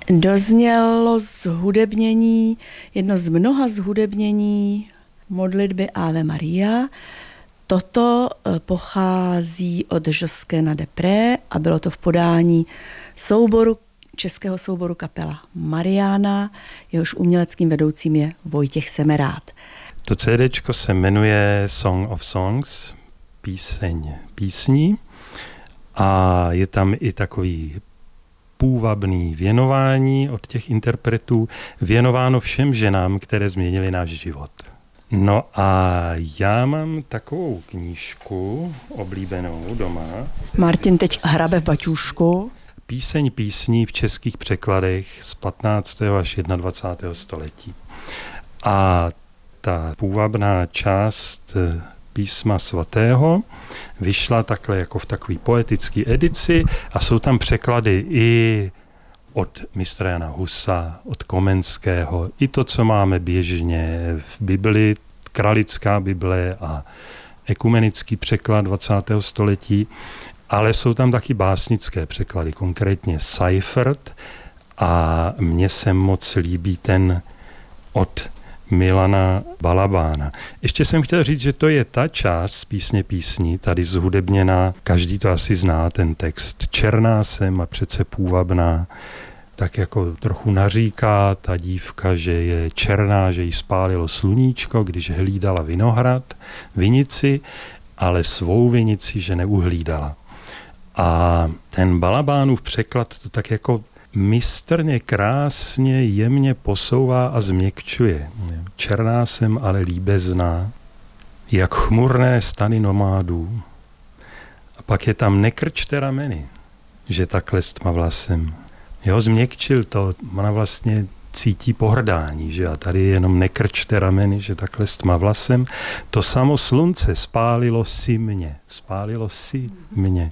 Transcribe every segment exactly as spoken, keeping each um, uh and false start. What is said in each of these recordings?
Doznělo zhudebnění, jedno z mnoha zhudebnění modlitby Ave Maria. Toto pochází od Josquina des Prés a bylo to v podání souboru, českého souboru kapela Mariána, jehož uměleckým vedoucím je Vojtěch Semerád. To CDčko se jmenuje Song of Songs, píseň písní, a je tam i takový půvabný věnování od těch interpretů, věnováno všem ženám, které změnily náš život. No a já mám takovou knížku oblíbenou doma. Martin teď hrabe v baťůžku. Píseň písní v českých překladech z patnáctého až dvacátého prvního století. A ta půvabná část písma svatého vyšla takhle jako v takové poetické edici a jsou tam překlady i od mistra Jana Husa, od Komenského, i to, co máme běžně v Bibli, kralická Bible a ekumenický překlad dvacátého století, ale jsou tam taky básnické překlady, konkrétně Seifert, a mně se moc líbí ten od Milana Balabána. Ještě jsem chtěl říct, že to je ta část z písně písní, tady zhudebněná, každý to asi zná, ten text. Černá jsem a přece půvabná, tak jako trochu naříká ta dívka, že je černá, že jí spálilo sluníčko, když hlídala vinohrad, vinici, ale svou vinici, že neuhlídala. A ten Balabánův překlad to tak jako mistrně, krásně, jemně posouvá a změkčuje. Černá jsem, ale líbezná, jak chmurné stany nomádů. A pak je tam nekrčte rameny, že takhle s tmavlasem. Jo, změkčil to, ona vlastně cítí pohrdání, že a tady jenom nekrčte rameny, že takhle s tmavlasem. To samo slunce spálilo si mě, spálilo si mě.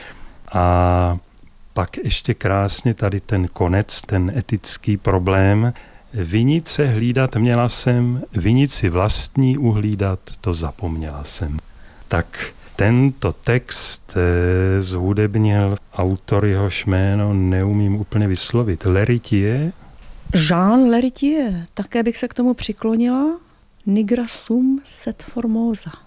A pak ještě krásně tady ten konec, ten etický problém. Vinice hlídat měla jsem, vinici vlastní uhlídat, to zapomněla jsem. Tak tento text eh, zhudebnil autor, jehož jméno neumím úplně vyslovit. L'Héritier? Jean L'Héritier, také bych se k tomu přiklonila. Nigra sum set formosa.